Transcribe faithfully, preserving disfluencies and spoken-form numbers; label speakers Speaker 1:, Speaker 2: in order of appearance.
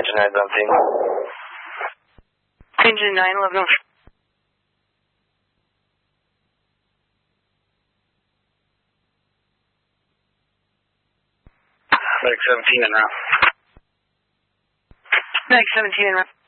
Speaker 1: Engine nine seventeen.
Speaker 2: Engine nine eleven.
Speaker 1: Medic seventeen en route.
Speaker 2: Medic seventeen en route.